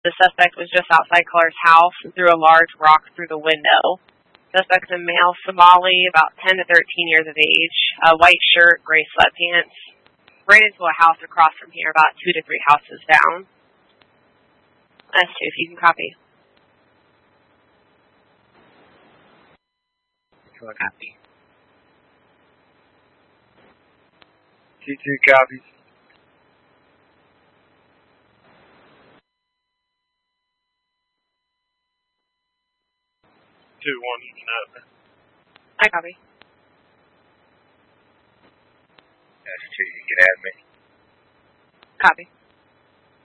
The suspect was just outside Clark's house and threw a large rock through the window. Suspect's a male Somali, about 10 to 13 years of age, a white shirt, gray sweatpants. Ran into a house across from here, about 2 to 3 houses down. S2, if you can copy. Copy. T2 copies. 2-1, I copy. S2, you can add me. Copy.